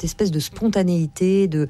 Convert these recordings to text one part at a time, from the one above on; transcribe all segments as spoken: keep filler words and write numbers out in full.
cette espèce de spontanéité, de,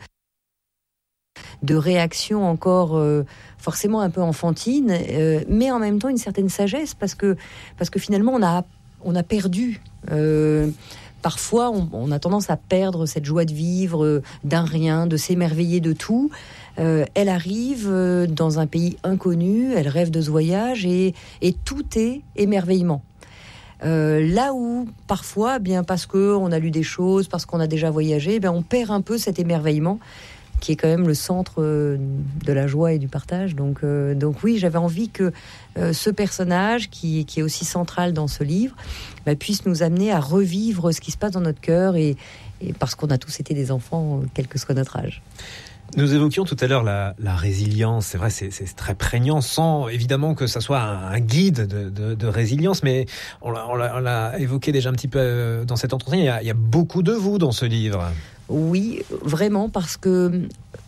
de réaction encore euh, forcément un peu enfantine, euh, mais en même temps une certaine sagesse, parce que, parce que finalement on a, on a perdu... Euh, Parfois, on, on a tendance à perdre cette joie de vivre, euh, d'un rien, de s'émerveiller de tout. Euh, elle arrive euh, dans un pays inconnu, elle rêve de ce voyage et, et tout est émerveillement. Euh, là où, parfois, bien parce qu'on a lu des choses, parce qu'on a déjà voyagé, bien on perd un peu cet émerveillement qui est quand même le centre euh, de la joie et du partage. Donc, euh, donc oui, j'avais envie que euh, ce personnage, qui, qui est aussi central dans ce livre, bah, puisse nous amener à revivre ce qui se passe dans notre cœur, et, et parce qu'on a tous été des enfants, quel que soit notre âge. Nous évoquions tout à l'heure la, la résilience. C'est vrai, c'est, c'est très prégnant, sans évidemment que ça soit un, un guide de, de, de résilience, mais on l'a, on, l'a, on l'a évoqué déjà un petit peu dans cet entretien. Il y a, il y a beaucoup de vous dans ce livre. Oui, vraiment, parce que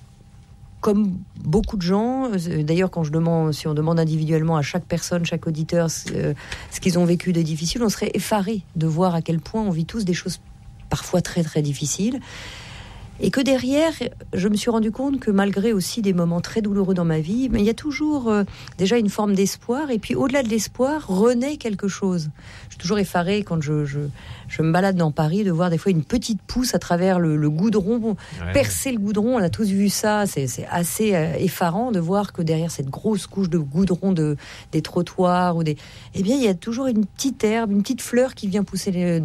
comme beaucoup de gens, d'ailleurs quand je demande, si on demande individuellement à chaque personne, chaque auditeur, ce, ce qu'ils ont vécu de difficile, on serait effaré de voir à quel point on vit tous des choses parfois très très difficiles. Et que derrière, je me suis rendu compte que malgré aussi des moments très douloureux dans ma vie, mais il y a toujours euh, déjà une forme d'espoir. Et puis au-delà de l'espoir, renaît quelque chose. Je suis toujours effarée quand je, je, je me balade dans Paris de voir des fois une petite pousse à travers le, le goudron, ouais. percer le goudron. On a tous vu ça. C'est, c'est assez euh, effarant de voir que derrière cette grosse couche de goudron de, des trottoirs, ou des, eh bien, il y a toujours une petite herbe, une petite fleur qui vient pousser les,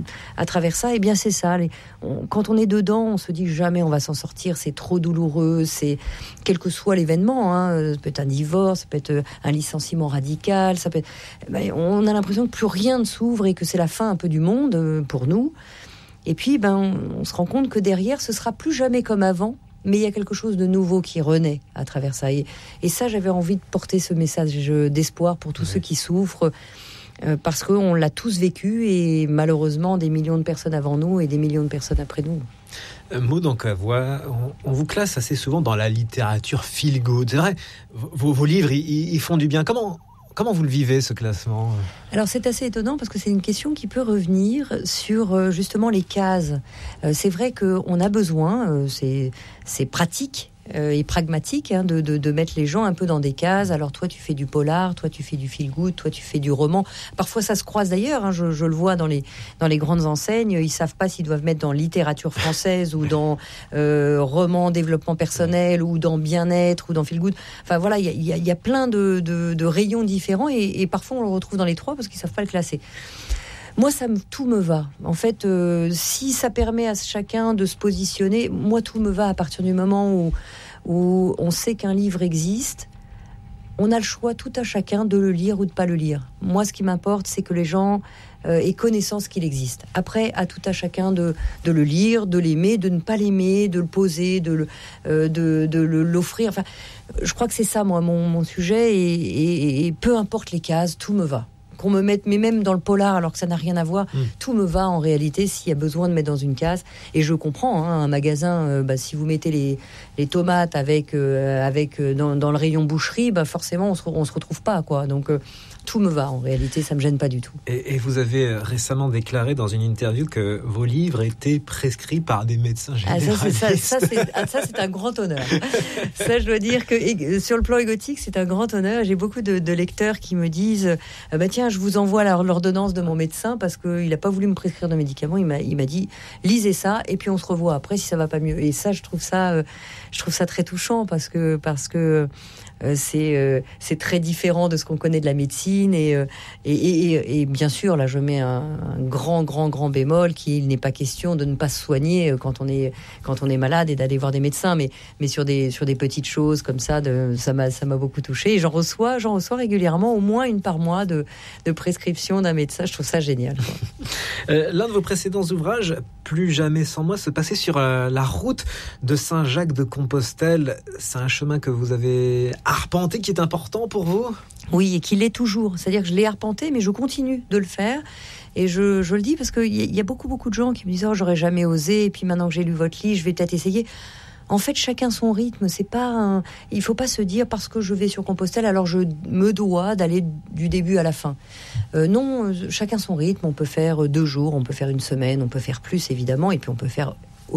à travers ça. Eh bien, c'est ça. Les, on, quand on est dedans, on se dit jamais on va s'en sortir, c'est trop douloureux, c'est quel que soit l'événement, hein, ça peut être un divorce, ça peut être un licenciement radical, ça peut être, ben, on a l'impression que plus rien ne s'ouvre et que c'est la fin un peu du monde pour nous. Et puis ben on, on se rend compte que derrière ce sera plus jamais comme avant, mais il y a quelque chose de nouveau qui renaît à travers ça. Et, et ça, j'avais envie de porter ce message d'espoir pour tous ouais. ceux qui souffrent. Euh, parce qu'on l'a tous vécu, et malheureusement des millions de personnes avant nous et des millions de personnes après nous. Maud Ancavois, on, on vous classe assez souvent dans la littérature feel good. C'est vrai, vos, vos livres, ils, ils font du bien. Comment, comment vous le vivez, ce classement ? Alors c'est assez étonnant, parce que c'est une question qui peut revenir sur justement les cases. Euh, c'est vrai qu'on a besoin, euh, c'est, c'est pratique, Euh, et pragmatique, hein, de, de, de mettre les gens un peu dans des cases. Alors toi tu fais du polar, toi tu fais du feel good, toi tu fais du roman. Parfois ça se croise d'ailleurs, hein, je, je le vois dans les, dans les grandes enseignes, ils savent pas s'ils doivent mettre dans littérature française ou dans euh, roman développement personnel, ou dans bien-être, ou dans feel good. Enfin voilà, il y a, y, a, y a plein de, de, de rayons différents, et, et parfois on le retrouve dans les trois parce qu'ils savent pas le classer. Moi, ça me, tout me va. En fait, euh, si ça permet à chacun de se positionner, moi, tout me va à partir du moment où, où on sait qu'un livre existe. On a le choix, tout à chacun, de le lire ou de pas le lire. Moi, ce qui m'importe, c'est que les gens euh, aient connaissance qu'il existe. Après, à tout à chacun de, de le lire, de l'aimer, de ne pas l'aimer, de le poser, de, le, euh, de, de le, l'offrir. Enfin, je crois que c'est ça, moi, mon, mon sujet. Et, et, et peu importe les cases, tout me va. Qu'on me mette, mais même dans le polar, alors que ça n'a rien à voir, mmh. tout me va en réalité s'il y a besoin de mettre dans une case. Et je comprends, hein, un magasin, euh, bah, si vous mettez les, les tomates avec, euh, avec euh, dans, dans le rayon boucherie, bah, forcément on se, on se retrouve pas, quoi. Donc euh, tout me va en réalité, ça me gêne pas du tout. Et, et vous avez récemment déclaré dans une interview que vos livres étaient prescrits par des médecins généralistes. Ah, ça, c'est, ça, ça, c'est, ah, ça c'est un grand honneur. Ça, je dois dire que et, sur le plan égotique, c'est un grand honneur. J'ai beaucoup de, de lecteurs qui me disent ah, bah tiens, je vous envoie l'ordonnance de mon médecin parce qu'il n'a pas voulu me prescrire de médicaments. Il m'a, il m'a dit lisez ça et puis on se revoit après si ça va pas mieux. Et ça, je trouve ça, euh, je trouve ça très touchant parce que parce que Euh, c'est euh, c'est très différent de ce qu'on connaît de la médecine, et euh, et, et, et bien sûr là je mets un, un grand grand grand bémol, qu'il n'est pas question de ne pas se soigner quand on est quand on est malade et d'aller voir des médecins, mais mais sur des sur des petites choses comme ça, de, ça m'a ça m'a beaucoup touché, et j'en reçois j'en reçois régulièrement, au moins une par mois de de prescription d'un médecin. Je trouve ça génial, quoi. euh, l'un de vos précédents ouvrages, Plus jamais sans moi, se passait sur euh, la route de Saint-Jacques-de-Compostelle. C'est un chemin que vous avez arpenté, qui est important pour vous ? Oui, et qui l'est toujours. C'est-à-dire que je l'ai arpenté, mais je continue de le faire. Et je, je le dis parce qu'il y, y a beaucoup, beaucoup de gens qui me disent « Oh, j'aurais jamais osé, et puis maintenant que j'ai lu votre livre, je vais peut-être essayer ». En fait, chacun son rythme. C'est pas un... Il faut pas se dire parce que je vais sur Compostelle, alors je me dois d'aller du début à la fin. Euh, non, chacun son rythme. On peut faire deux jours, on peut faire une semaine, on peut faire plus évidemment, et puis on peut faire